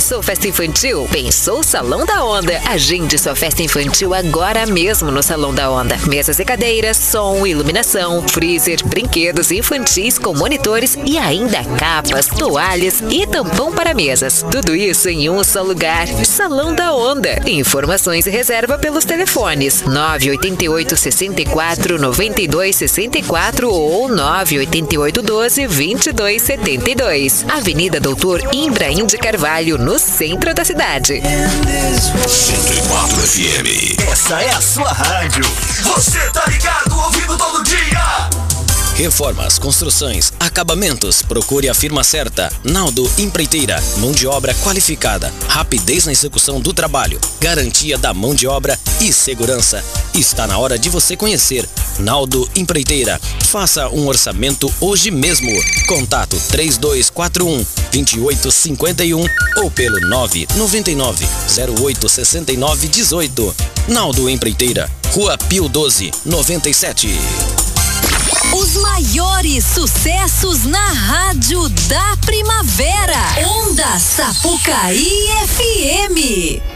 Pensou festa infantil? Pensou Salão da Onda. Agende sua festa infantil agora mesmo no Salão da Onda. Mesas e cadeiras, som, iluminação, freezer, brinquedos infantis com monitores e ainda capas, toalhas e tampão para mesas. Tudo isso em um só lugar. Salão da Onda. Informações e reserva pelos telefones 988 64 92 64 ou 988 12 22 72. Avenida Doutor Ibrahim de Carvalho, no centro da cidade. 104 FM. Essa é a sua rádio. Você tá ligado, ouvindo todo dia. Reformas, construções, acabamentos. Procure a firma certa. Naldo Empreiteira. Mão de obra qualificada. Rapidez na execução do trabalho. Garantia da mão de obra e segurança. Está na hora de você conhecer Naldo Empreiteira. Faça um orçamento hoje mesmo. Contato 3241-2851 ou pelo 999-086918. Naldo Empreiteira. Rua Pio 12, 97. Os maiores sucessos na rádio da primavera. Onda Sapucaí FM.